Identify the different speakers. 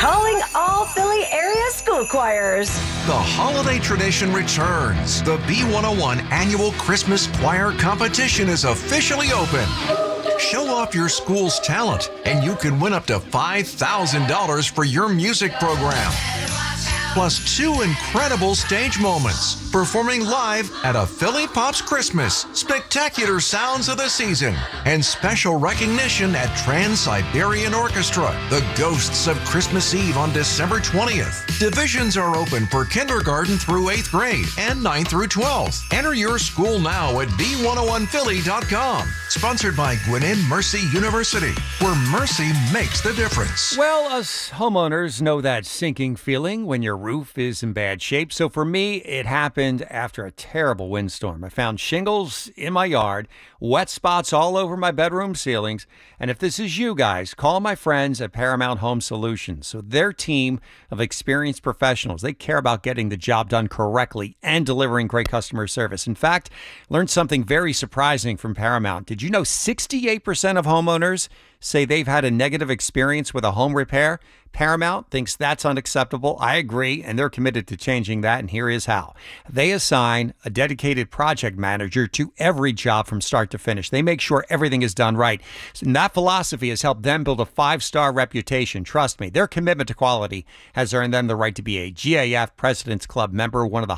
Speaker 1: calling all Philly area school choirs.
Speaker 2: The holiday tradition returns. The B101 Annual Christmas Choir Competition is officially open. Show off your school's talent, and you can win up to $5,000 for your music program. Plus 2 incredible stage moments, performing live at a Philly Pops Christmas, spectacular sounds of the season, and special recognition at Trans-Siberian Orchestra, the Ghosts of Christmas Eve on December 20th. Divisions are open for kindergarten through 8th grade and 9th through 12th. Enter your school now at b101philly.com. Sponsored by Gwinnett Mercy University, where mercy makes the difference.
Speaker 3: Well, us homeowners know that sinking feeling when your roof is in bad shape. So for me, it happened after a terrible windstorm. I found shingles in my yard, wet spots all over my bedroom ceilings. And if this is you guys, call my friends at Paramount Home Solutions. So their team of experienced professionals, they care about getting the job done correctly and delivering great customer service. In fact, learned something very surprising from Paramount. Did you know 68% of homeowners say they've had a negative experience with a home repair? Paramount thinks that's unacceptable. I agree, and they're committed to changing that, and here is how. They assign a dedicated project manager to every job from start to finish. They make sure everything is done right. And that philosophy has helped them build a 5-star reputation. Trust me, their commitment to quality has earned them the right to be a GAF President's Club member, one of the